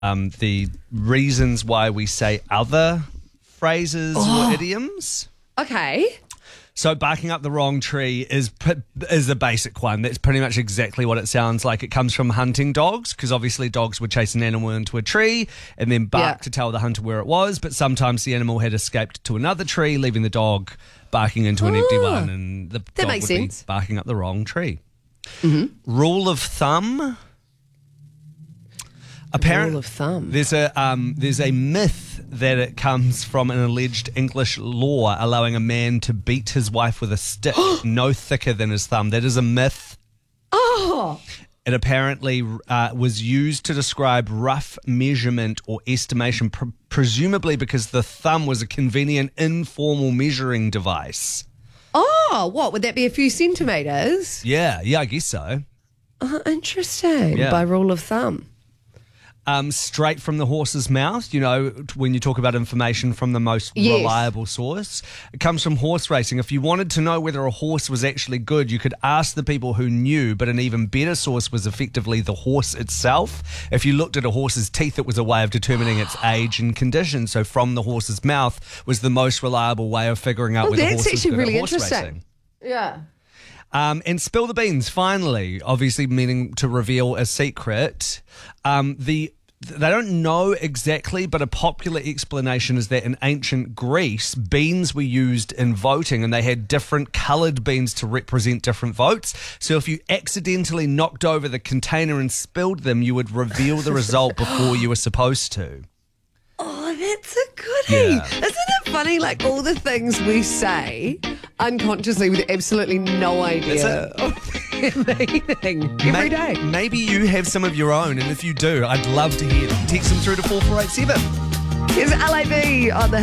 the reasons why we say other phrases or idioms. Okay. So barking up the wrong tree is a basic one. That's pretty much exactly what it sounds like. It comes from hunting dogs, because obviously dogs would chase an animal into a tree and then bark to tell the hunter where it was, but sometimes the animal had escaped to another tree, leaving the dog barking into an empty one, and the dog makes would sense. be barking up the wrong tree. Mm-hmm. Rule of thumb. Rule of thumb. There's a myth that it comes from an alleged English law allowing a man to beat his wife with a stick no thicker than his thumb. That is a myth. Oh. It apparently was used to describe rough measurement or estimation, presumably because the thumb was a convenient informal measuring device. Oh, what? Would that be a few centimetres? Yeah, I guess so. Interesting. Yeah. By rule of thumb. Straight from the horse's mouth, when you talk about information from the most reliable source. It comes from horse racing. If you wanted to know whether a horse was actually good, you could ask the people who knew, but an even better source was effectively the horse itself. If you looked at a horse's teeth, it was a way of determining its age and condition. So from the horse's mouth was the most reliable way of figuring out whether the horse was good at horse racing. Yeah. And spill the beans, finally, obviously meaning to reveal a secret. They don't know exactly, but a popular explanation is that in ancient Greece, beans were used in voting, and they had different coloured beans to represent different votes. So if you accidentally knocked over the container and spilled them, you would reveal the result before you were supposed to. Oh, that's a goodie. Yeah. Isn't it funny, like all the things we say unconsciously with absolutely no idea of their meaning every day? Maybe you have some of your own, and if you do, I'd love to hear them. Text them through to 4487. Here's LAB on the